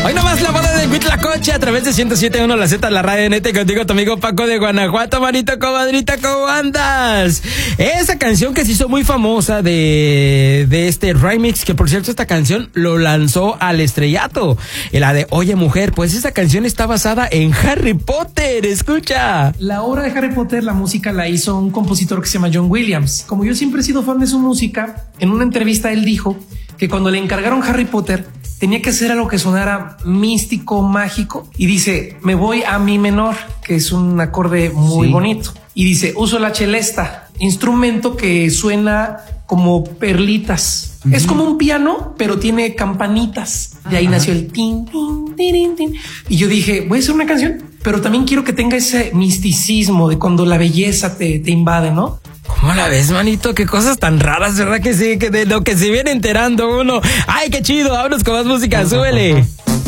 Hoy nomás la boda de Huitlacoche a través de 107.1 La Z, la radio neta, y contigo tu amigo Paco de Guanajuato. Manito, comadrita, ¿cómo andas? Esa canción que se hizo muy famosa de este remix, que por cierto esta canción lo lanzó al estrellato, la de Oye Mujer, pues esa canción está basada en Harry Potter, escucha. La obra de Harry Potter, la música la hizo un compositor que se llama John Williams. Como yo siempre he sido fan de su música, en una entrevista él dijo que cuando le encargaron Harry Potter tenía que hacer algo que sonara místico, mágico, y dice, me voy a mi menor, que es un acorde muy bonito, y dice, uso la celesta, instrumento que suena como perlitas. Es como un piano, pero tiene campanitas. De ahí nació el tin, tin, tin, tin. Y yo dije, voy a hacer una canción, pero también quiero que tenga ese misticismo de cuando la belleza te invade, ¿no? ¿Cómo la ves, manito? Qué cosas tan raras, ¿verdad que sí? Que de lo que se viene enterando uno. ¡Ay, qué chido! Vámonos con más música, súbele.